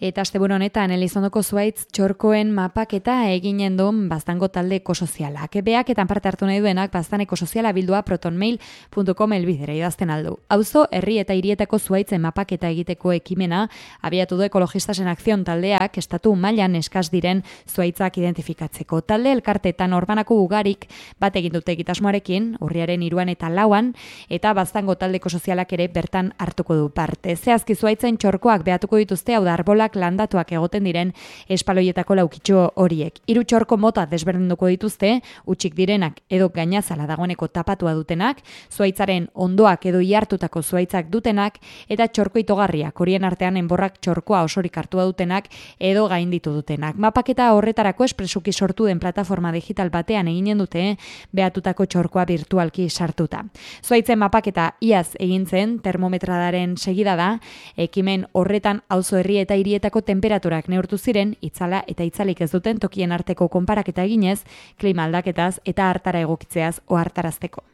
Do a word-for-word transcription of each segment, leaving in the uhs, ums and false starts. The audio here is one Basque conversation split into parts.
Eta asteburu honetan Elizondoko zuhaitz txorkoen mapaketa eginen duen Baztango talde ekosozialak. Beak eta parte hartu nahi duenak Baztan ekosoziala bildua protonmail puntu com elbidera idazten aldu. Auzo, herri eta hirietako zuhaitzen mapaketa egiteko ekimena abiatu du Ekologistasen Akzion taldeak estatu mailan eskas diren zuhaitzak identifikatzeko. Talde elkarteetan orbanako ugarik bat egin dute egitasmoarekin, urriaren hiruan eta lauan, eta Baztango talde ekosozialak ere bertan hartuko du parte. Zehazki zuhaitzen txorkoak behatuko dituzte, hau da arbola landatuak egoten diren espaloietako laukitxo horiek. Hiru txorko mota desberdinduko dituzte, utxik direnak edo gainazala dagoeneko tapatua dutenak, zuhaitzaren ondoak edo ihartutako zuhaitzak dutenak, eta txorko itogarriak, horien artean enborrak txorkoa osorik hartua dutenak edo gainditu dutenak. Mapaketa horretarako espresuki sortu den plataforma digital batean eginen dute, behatutako txorkoa virtualki sartuta. Zuhaitzen mapaketa iaz egin zen, termometradaren segida da, ekimen horretan auzo herri eta hirietako temperaturak neurtu ziren, itzala eta itzalik ez duten tokien arteko konparaketa eginez, klima aldaketaz eta hartara egokitzeaz ohartarazteko.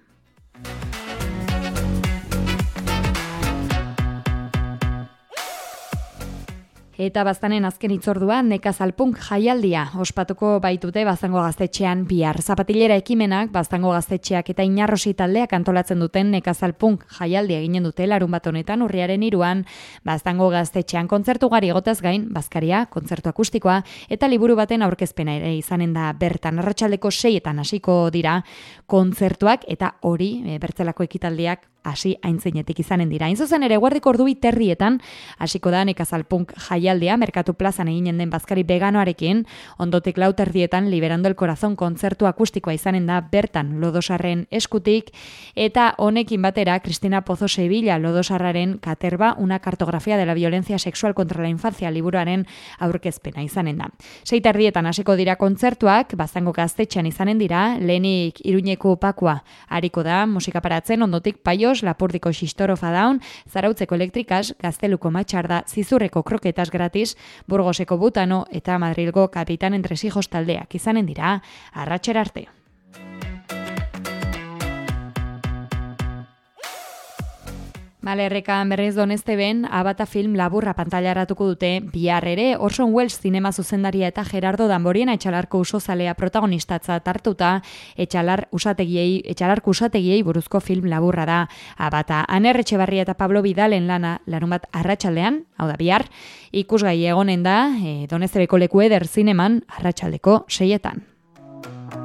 Eta Baztanen azken hitzordua nekazalpunk jaialdia ospatuko baitute Baztango gaztetxean bihar. Zapatilera ekimenak Baztango gaztetxeak eta Inarrosi taldeak antolatzen duten nekazalpunk jaialdia eginen dute larun bat honetan urriaren hiruan Baztango gaztetxean kontzertu gari egotaz gain, bazkaria, kontzertu akustikoa eta liburu baten aurkezpena ere izanen da bertan. Arratsaldeko seietan hasiko dira kontzertuak eta hori e, bertzelako ekitaldiak hasi aintzinetik izanen dira. Hain zuzen ere guardiko ordu bi terrietan hasiko da nekazalpunk jaialdia Merkatu plazan eginen den bazkari veganoarekin, ondotik lau terdietan Liberando el Corazón kontzertu akustikoa izanen da bertan Lodosarren eskutik, eta honekin batera Cristina Pozo Sevilla Lodosarraren Katerba, una cartografía de la violencia sexual contra la infancia liburuaren aurkezpena izanen da. Sei terdietan hasiko dira kontzertuak, Baztango gaztetxean izanen dira, lehenik Iruñeko Pakua hariko da musika paratzen, ondotik Paio Lapurdiko Xistorofa daun, Zarautzeko Elektrikas, Gazteluko Matxarda, Zizurreko Kroketas gratis, Burgoseko Butano eta Madrilgo Kapitan Entresijos taldeak izanen dira, arratsera arte. Bale, errekan berriz donezte ben, Abata film laburra pantailaratuko dute bihar ere, Orson Welles zinema zuzendaria eta Gerardo Damborien etxalarko usozalea protagonistatza tartuta, etxalar usategiei, etxalarko usategiei buruzko film laburra da Abata. Aner Etxebarria eta Pablo Vidalen lana larun bat arratsaldean, hau da bihar, ikusgai egonen da, e, Doneztebeko Leku Eder zineman arratsaldeko seietan.